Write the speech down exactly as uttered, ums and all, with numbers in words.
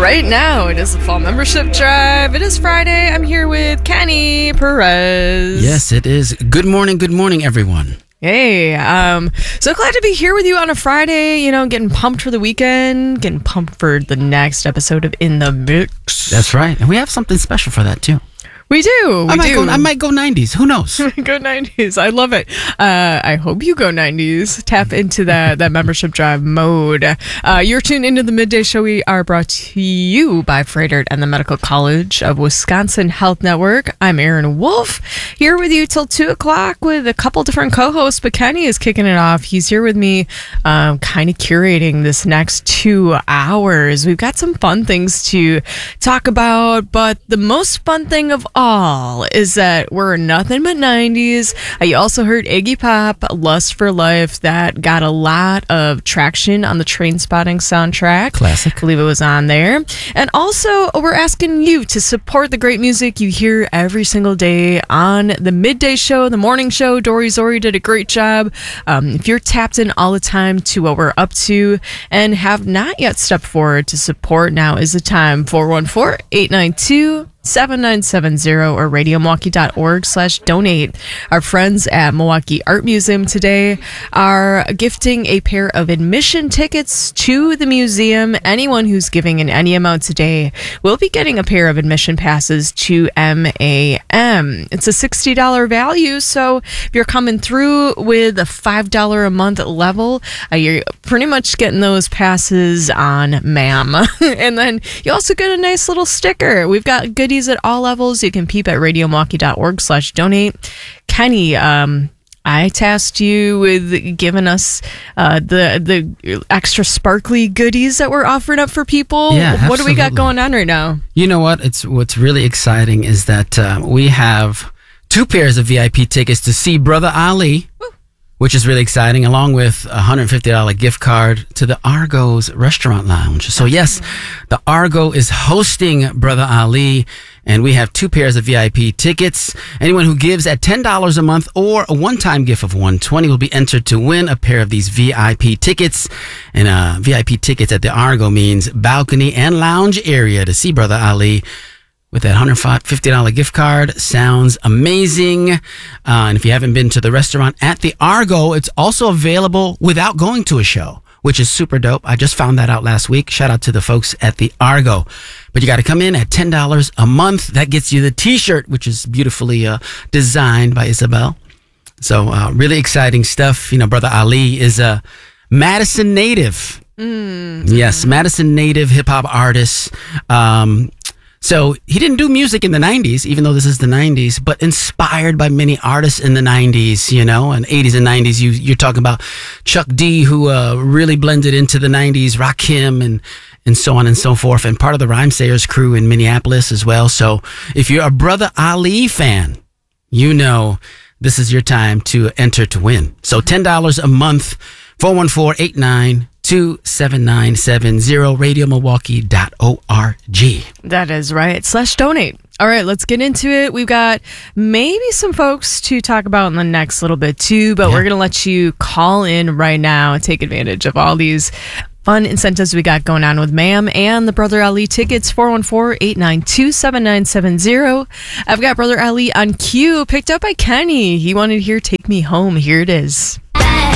right now. It is the fall membership drive. It is Friday. I'm here with Kenny Perez. Yes, it is. Good morning, good morning, everyone. Hey, um, so glad to be here with you on a Friday, you know, getting pumped for the weekend, getting pumped for the next episode of In the Mix. That's right. And we have something special for that, too. We do. We I might do. Go, I might go nineties. Who knows? Go nineties. I love it. Uh, I hope you go nineties. Tap into that, that membership drive mode. Uh, you're tuned into the Midday Show. We are brought to you by Froedtert and the Medical College of Wisconsin Health Network. I'm Aaron Wolf, here with you till two o'clock with a couple different co-hosts, but Kenny is kicking it off. He's here with me, um, kind of curating this next two hours. We've got some fun things to talk about, but the most fun thing of all All is that we're nothing but nineties. I also heard Iggy Pop, Lust for Life, that got a lot of traction on the Trainspotting soundtrack. Classic. I believe it was on there. And also, we're asking you to support the great music you hear every single day on the Midday Show, the Morning Show. Dory Zori did a great job. Um, if you're tapped in all the time to what we're up to and have not yet stepped forward to support, now is the time. four one four, eight nine two, seven nine seven zero or radio milwaukee dot org slash donate. Our friends at Milwaukee Art Museum today are gifting a pair of admission tickets to the museum. Anyone who's giving in any amount today will be getting a pair of admission passes to M A M. It's a sixty dollars value, so if you're coming through with a five dollars a month level, uh, you're pretty much getting those passes on ma'am. And then you also get a nice little sticker. We've got good at all levels. You can peep at radio milwaukee dot org slash donate. Kenny, um, I tasked you with giving us uh, the the extra sparkly goodies that we're offering up for people. Yeah, what absolutely. do we got going on right now? You know what? It's what's really exciting is that uh, we have two pairs of V I P tickets to see Brother Ali, Woo. Which is really exciting, along with a one hundred fifty dollars gift card to the Argo's Restaurant Lounge. So yes, the Argo is hosting Brother Ali, and we have two pairs of V I P tickets. Anyone who gives at ten dollars a month or a one-time gift of one hundred twenty dollars will be entered to win a pair of these V I P tickets. And uh, V I P tickets at the Argo means balcony and lounge area to see Brother Ali with that one hundred fifty dollars gift card. Sounds amazing. Uh, and if you haven't been to the restaurant at the Argo, it's also available without going to a show, which is super dope. I just found that out last week. Shout out to the folks at the Argo. But you got to come in at ten dollars a month. That gets you the t-shirt, which is beautifully uh, designed by Isabel. So uh, really exciting stuff. You know, Brother Ali is a Madison native. Mm. Yes, Madison native hip-hop artist. Um, So he didn't do music in the nineties, even though this is the nineties, but inspired by many artists in the nineties, you know, and eighties and nineties. You, you're talking about Chuck D, who uh, really blended into the nineties, Rakim, and and so on and so forth, and part of the Rhymesayers crew in Minneapolis as well. So if you're a Brother Ali fan, you know this is your time to enter to win. So ten dollars a month, four one four, eight nine two, seven nine seven zero, radio milwaukee dot org. That is right. Slash donate. All right, let's get into it. We've got maybe some folks to talk about in the next little bit too, but yeah. We're going to let you call in right now and take advantage of all these fun incentives we got going on with ma'am and the Brother Ali tickets. Four one four, eight nine two, seven nine seven zero. I've got Brother Ali on cue, picked up by Kenny. He wanted to hear Take Me Home. Here it is.